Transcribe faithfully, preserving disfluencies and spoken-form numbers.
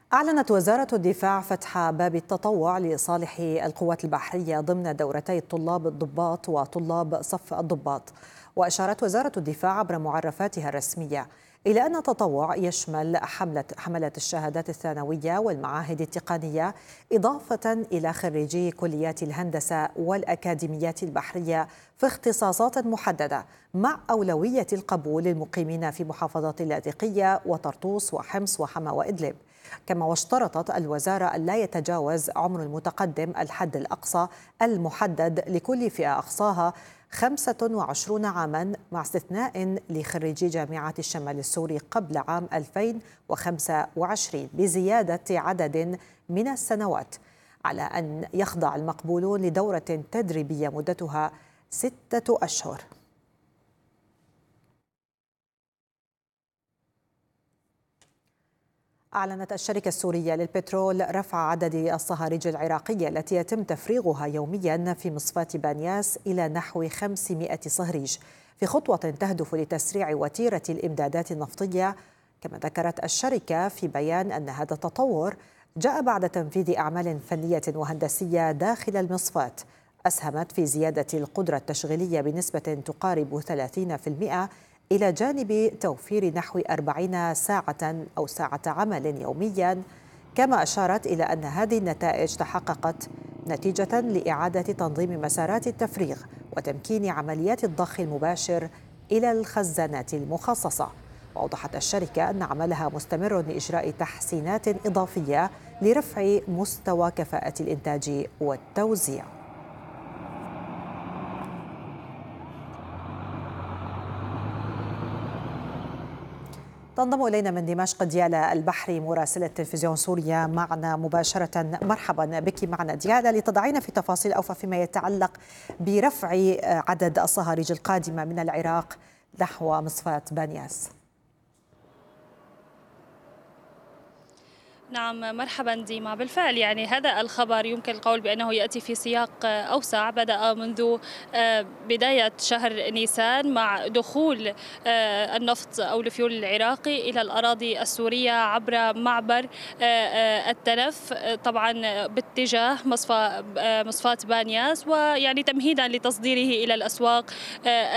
أعلنت وزارة الدفاع فتح باب التطوع لصالح القوات البحرية ضمن دورتي الطلاب الضباط وطلاب صف الضباط. وأشارت وزارة الدفاع عبر معرفاتها الرسمية إلى أن التطوع يشمل حملة حملة الشهادات الثانوية والمعاهد التقنية، إضافة إلى خريجي كليات الهندسة والأكاديميات البحرية في اختصاصات محددة، مع أولوية القبول للمقيمين في محافظات اللاذقية وطرطوس وحمص وحما وإدلب. كما واشترطت الوزارة أن لا يتجاوز عمر المتقدم الحد الأقصى المحدد لكل فئة أقصاها خمسة وعشرين عاما، مع استثناء لخريجي جامعة الشمال السوري قبل عام ألفين وخمسة وعشرين بزيادة عدد من السنوات، على أن يخضع المقبولون لدورة تدريبية مدتها ستة أشهر. أعلنت الشركة السورية للبترول رفع عدد الصهاريج العراقية التي يتم تفريغها يوميا في مصفاة بانياس إلى نحو خمسمائة صهريج، في خطوة تهدف لتسريع وتيرة الإمدادات النفطية. كما ذكرت الشركة في بيان أن هذا التطور جاء بعد تنفيذ أعمال فنية وهندسية داخل المصفاة أسهمت في زيادة القدرة التشغيلية بنسبة تقارب ثلاثين بالمئة، إلى جانب توفير نحو أربعين ساعة أو ساعة عمل يوميا. كما أشارت إلى أن هذه النتائج تحققت نتيجة لإعادة تنظيم مسارات التفريغ وتمكين عمليات الضخ المباشر إلى الخزانات المخصصة. وأوضحت الشركة أن عملها مستمر لإجراء تحسينات إضافية لرفع مستوى كفاءة الإنتاج والتوزيع. تنضم إلينا من دمشق ديالا البحري مراسلة تلفزيون سوريا معنا مباشرة. مرحبا بك معنا ديالا، لتضعين في تفاصيل أوفى فيما يتعلق برفع عدد الصهاريج القادمة من العراق نحو مصفاة بانياس. نعم، مرحبا ديما. بالفعل يعني هذا الخبر يمكن القول بأنه يأتي في سياق أوسع، بدأ منذ بداية شهر نيسان مع دخول النفط أو الفيول العراقي إلى الأراضي السورية عبر معبر التنف، طبعا باتجاه مصفاة مصفاة بانياس، ويعني تمهيدا لتصديره إلى الأسواق